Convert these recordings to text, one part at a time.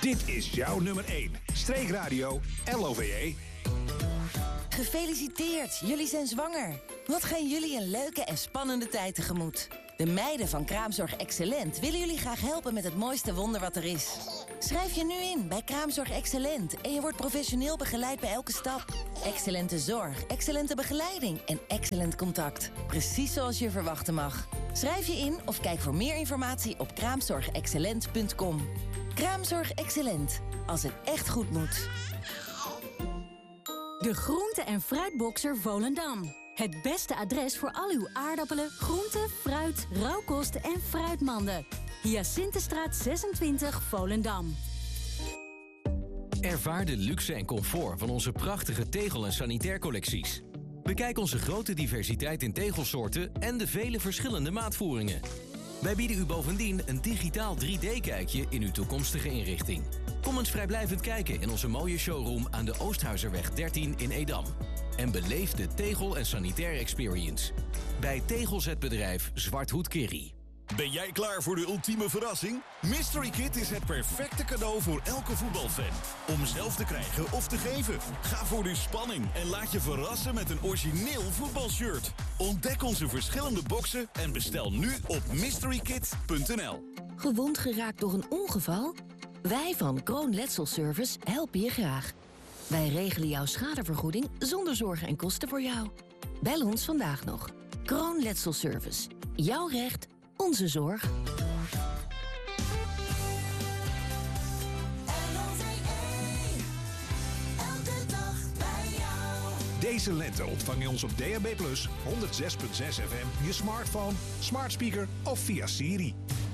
Dit is jouw nummer 1. Streekradio LOVE. Gefeliciteerd, jullie zijn zwanger. Wat gaan jullie een leuke en spannende tijd tegemoet. De meiden van Kraamzorg Excellent willen jullie graag helpen met het mooiste wonder wat er is. Schrijf je nu in bij Kraamzorg Excellent en je wordt professioneel begeleid bij elke stap. Excellente zorg, excellente begeleiding en excellent contact. Precies zoals je verwachten mag. Schrijf je in of kijk voor meer informatie op kraamzorgexcellent.com. Kraamzorg Excellent. Als het echt goed moet. De groente- en fruitboxer Volendam. Het beste adres voor al uw aardappelen, groenten, fruit, rauwkost en fruitmanden. Hyacinthestraat 26 Volendam. Ervaar de luxe en comfort van onze prachtige tegel- en sanitaircollecties. Bekijk onze grote diversiteit in tegelsoorten en de vele verschillende maatvoeringen. Wij bieden u bovendien een digitaal 3D-kijkje in uw toekomstige inrichting. Kom eens vrijblijvend kijken in onze mooie showroom aan de Oosthuizerweg 13 in Edam. En beleef de tegel- en sanitair experience. Bij tegelzetbedrijf Zwarthoed Kerry. Ben jij klaar voor de ultieme verrassing? Mystery Kit is het perfecte cadeau voor elke voetbalfan. Om zelf te krijgen of te geven. Ga voor de spanning en laat je verrassen met een origineel voetbalshirt. Ontdek onze verschillende boxen en bestel nu op mysterykit.nl. Gewond geraakt door een ongeval? Wij van Kroon Letselservice helpen je graag. Wij regelen jouw schadevergoeding zonder zorgen en kosten voor jou. Bel ons vandaag nog. Kroon Letselservice. Jouw recht, onze zorg. Deze lente ontvang je ons op DAB+, 106.6 FM, je smartphone, smart speaker of via Siri.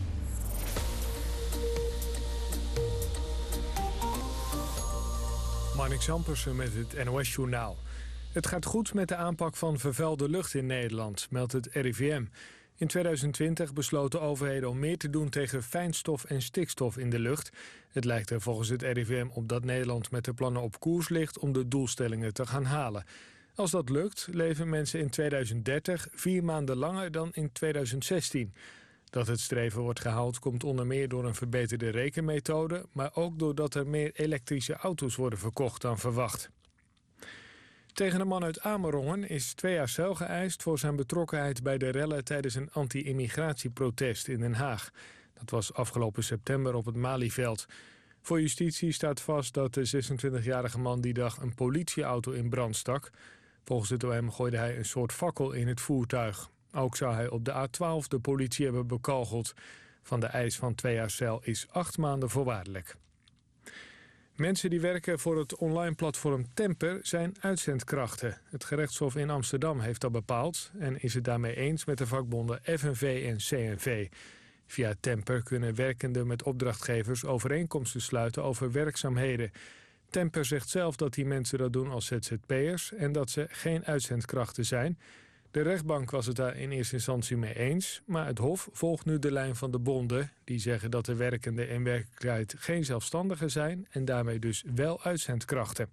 Marnix Ampersen met het NOS-journaal. Het gaat goed met de aanpak van vervuilde lucht in Nederland, meldt het RIVM. In 2020 besloten overheden om meer te doen tegen fijnstof en stikstof in de lucht. Het lijkt er volgens het RIVM op dat Nederland met de plannen op koers ligt om de doelstellingen te gaan halen. Als dat lukt, leven mensen in 2030 4 maanden langer dan in 2016. Dat het streven wordt gehaald komt onder meer door een verbeterde rekenmethode, maar ook doordat er meer elektrische auto's worden verkocht dan verwacht. Tegen een man uit Amerongen is 2 jaar cel geëist voor zijn betrokkenheid bij de rellen tijdens een anti-immigratieprotest in Den Haag. Dat was afgelopen september op het Malieveld. Voor justitie staat vast dat de 26-jarige man die dag een politieauto in brand stak. Volgens het OM gooide hij een soort fakkel in het voertuig. Ook zou hij op de A12 de politie hebben bekogeld. Van de eis van 2 jaar cel is 8 maanden voorwaardelijk. Mensen die werken voor het online platform Temper zijn uitzendkrachten. Het gerechtshof in Amsterdam heeft dat bepaald en is het daarmee eens met de vakbonden FNV en CNV. Via Temper kunnen werkenden met opdrachtgevers overeenkomsten sluiten over werkzaamheden. Temper zegt zelf dat die mensen dat doen als ZZP'ers en dat ze geen uitzendkrachten zijn. De rechtbank was het daar in eerste instantie mee eens, maar het Hof volgt nu de lijn van de bonden. Die zeggen dat de werkenden in werkelijkheid geen zelfstandigen zijn en daarmee dus wel uitzendkrachten.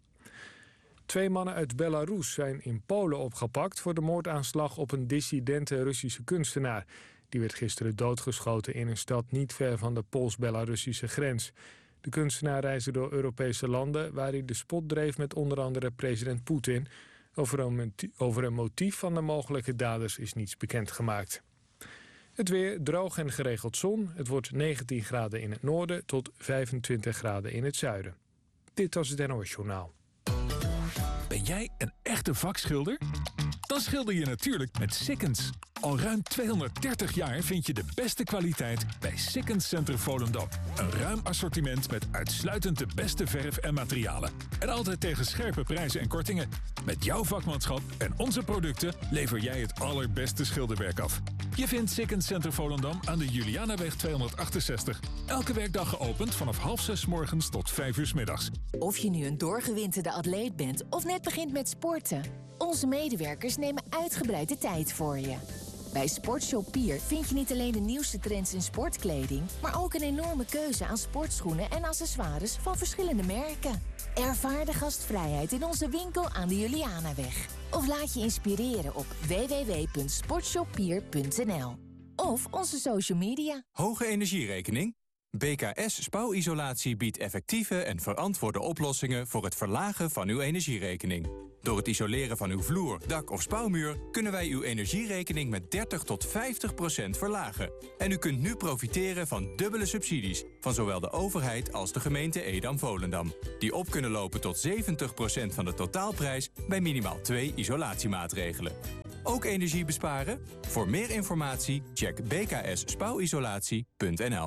2 mannen uit Belarus zijn in Polen opgepakt voor de moordaanslag op een dissidente Russische kunstenaar. Die werd gisteren doodgeschoten in een stad niet ver van de Pools-Belarussische grens. De kunstenaar reisde door Europese landen waar hij de spot dreef met onder andere president Poetin. Over een motief van de mogelijke daders is niets bekendgemaakt. Het weer droog en geregeld zon. Het wordt 19 graden in het noorden tot 25 graden in het zuiden. Dit was het NOS Journaal. Ben jij een echte vakschilder? Dan schilder je natuurlijk met Sikkens. Al ruim 230 jaar vind je de beste kwaliteit bij Sikkens Center Volendam. Een ruim assortiment met uitsluitend de beste verf en materialen. En altijd tegen scherpe prijzen en kortingen. Met jouw vakmanschap en onze producten lever jij het allerbeste schilderwerk af. Je vindt Sikkens Center Volendam aan de Julianaweg 268. Elke werkdag geopend vanaf 5:30 morgens tot 5:00 's middags. Of je nu een doorgewinterde atleet bent of net begint met sporten. Onze medewerkers nemen uitgebreid de tijd voor je. Bij Sportshop Pier vind je niet alleen de nieuwste trends in sportkleding, maar ook een enorme keuze aan sportschoenen en accessoires van verschillende merken. Ervaar de gastvrijheid in onze winkel aan de Julianaweg. Of laat je inspireren op www.sportshoppier.nl. Of onze social media. Hoge energierekening? BKS Spouwisolatie biedt effectieve en verantwoorde oplossingen voor het verlagen van uw energierekening. Door het isoleren van uw vloer, dak of spouwmuur kunnen wij uw energierekening met 30 tot 50% verlagen. En u kunt nu profiteren van dubbele subsidies van zowel de overheid als de gemeente Edam-Volendam. Die op kunnen lopen tot 70% van de totaalprijs bij minimaal 2 isolatiemaatregelen. Ook energie besparen? Voor meer informatie check bksspouwisolatie.nl.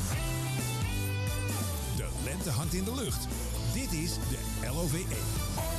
De lente hangt in de lucht. Dit is de LOVE.